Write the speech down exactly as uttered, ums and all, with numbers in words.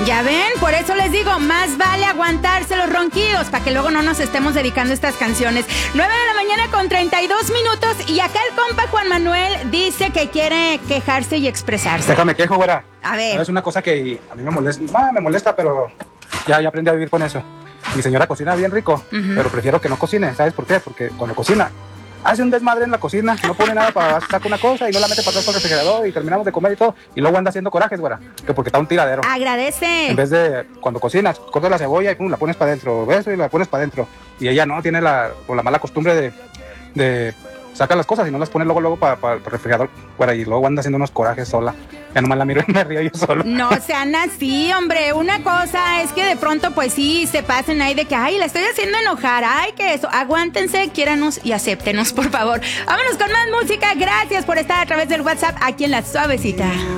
Ya ven, por eso les digo, más vale aguantarse los ronquidos para que luego no nos estemos dedicando a estas canciones. nueve de la mañana con treinta y dos minutos y acá el compa Juan Manuel dice que quiere quejarse y expresarse. Déjame quejo, güera. A ver. Es una cosa que a mí me molesta, ah, me molesta, pero ya, ya aprendí a vivir con eso. Mi señora cocina bien rico, uh-huh. pero prefiero que no cocine. ¿Sabes por qué? Porque cuando cocina hace un desmadre en la cocina, no pone nada para sacar una cosa y no la mete para atrás por el refrigerador y terminamos de comer y todo, y luego anda haciendo corajes, güera, que porque está un tiradero. Agradece. En vez de, cuando cocinas, cortas la cebolla y pum, la pones para adentro, ves, y la pones para adentro. Y ella no, tiene la, la mala costumbre de, de sacar las cosas y no las pone luego, luego para, para el refrigerador, güera, y luego anda haciendo unos corajes sola. Ya nomás la miro y me río yo solo. No sean así, hombre. Una cosa es que de pronto, pues sí, se pasen ahí de que, ay, la estoy haciendo enojar, ay, que eso. Aguántense, quiéranos y acéptenos, por favor. Vámonos con más música. Gracias por estar a través del WhatsApp aquí en La Suavecita.